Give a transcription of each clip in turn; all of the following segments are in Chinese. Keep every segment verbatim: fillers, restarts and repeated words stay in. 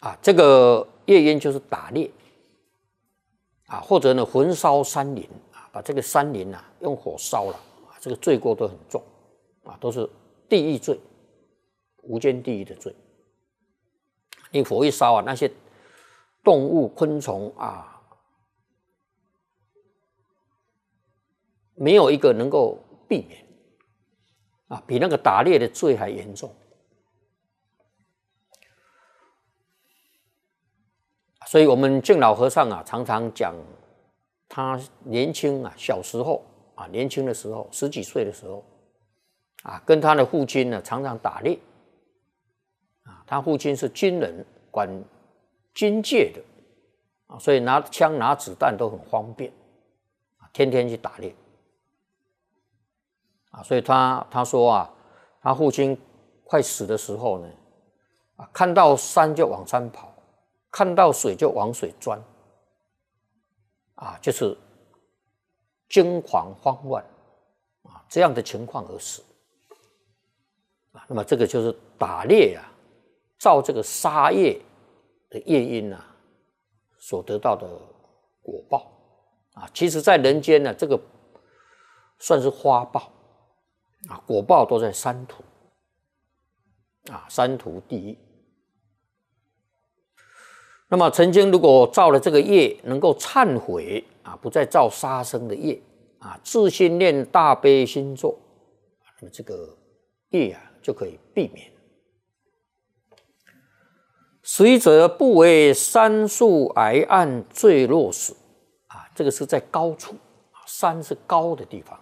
啊，这个夜莺就是打猎啊，或者呢焚烧山林啊，把这个山林啊用火烧了啊，这个罪过都很重啊，都是地狱罪，无间地狱的罪。你火一烧啊，那些动物、昆虫啊，没有一个能够避免啊，比那个打猎的罪还严重。所以我们净老和尚啊，常常讲他年轻啊，小时候啊，年轻的时候，十几岁的时候啊，跟他的父亲呢，常常打猎啊。他父亲是军人，管军界的啊，所以拿枪拿子弹都很方便啊，天天去打猎啊。所以他他说啊，他父亲快死的时候呢，啊，看到山就往山跑。看到水就往水钻，啊，就是惊惶慌乱啊这样的情况而死啊。那么这个就是打猎啊，造这个杀业的业因啊，所得到的果报啊。其实，在人间呢，这个算是花报啊，果报都在山途啊，山途地狱。那么曾经如果造了这个业，能够忏悔啊，不再造杀生的业啊，自心念大悲心咒，那么这个业啊就可以避免。随则不为山树崖岸坠落死啊，这个是在高处，山是高的地方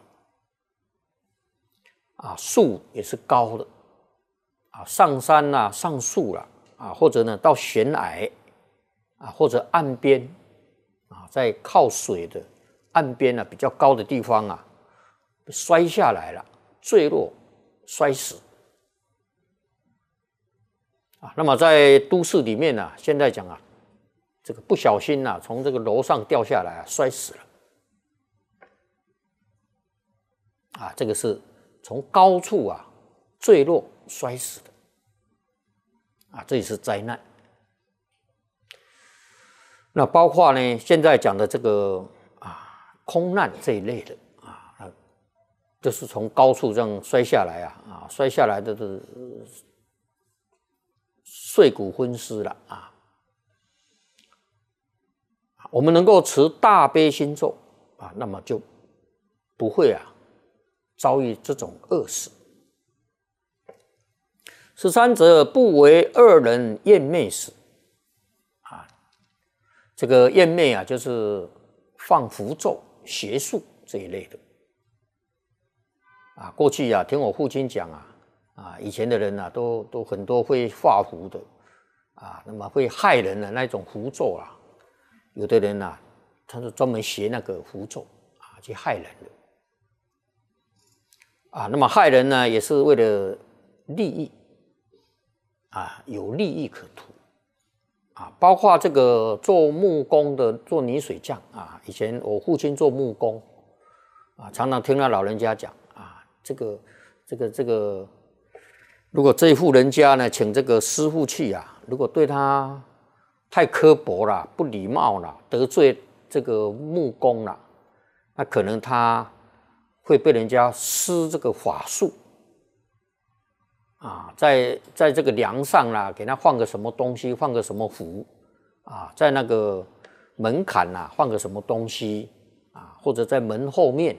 啊，树也是高的啊，上山啦、啊，上树啦啊，或者呢到悬崖。啊，或者岸边啊，在靠水的岸边啊，比较高的地方啊，摔下来了，坠落，摔死啊。那么在都市里面啊，现在讲啊，这个不小心啊，从这个楼上掉下来啊，摔死了啊，这个是从高处啊坠落摔死的啊，这也是灾难。那包括呢，现在讲的这个啊空难这一类的啊，就是从高处这样摔下来啊，啊摔下来的是碎骨昏尸了啊。我们能够持大悲心咒啊，那么就不会啊遭遇这种恶死。十三则不为恶人厌魅死。这个厌魅啊，就是放符咒、邪术这一类的啊。过去啊，听我父亲讲啊，啊，以前的人啊，都都很多会画符的啊，那么会害人的那种符咒啊，有的人啊，他是专门学那个符咒啊，去害人的啊。那么害人呢，也是为了利益啊，有利益可图。啊，包括这个做木工的，做泥水匠啊。以前我父亲做木工啊，常常听他老人家讲啊，这个、这个、这个，如果这一户人家呢，请这个师傅去啊，如果对他太刻薄了、不礼貌了、得罪这个木工了，那可能他会被人家施这个法术。啊，在在这个梁上啦，给他放个什么东西，放个什么符啊，在那个门槛呐、啊，放个什么东西啊，或者在门后面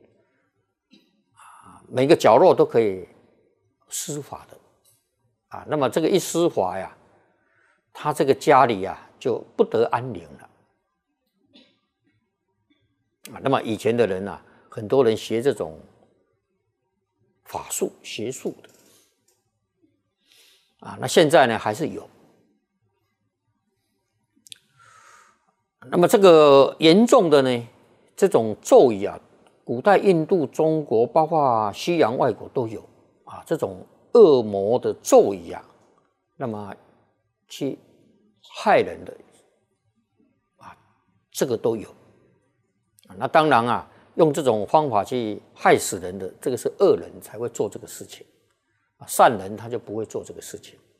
啊，每个角落都可以施法的啊。那么这个一施法呀，他这个家里呀就不得安宁了啊。那么以前的人啊，很多人学这种法术、邪术的。啊，那现在呢还是有。那么这个严重的呢，这种咒语啊，古代印度、中国，包括西洋外国都有啊。这种恶魔的咒语啊，那么去害人的啊，这个都有。那当然啊，用这种方法去害死人的，这个是恶人才会做这个事情。善人他就不会做这个事情。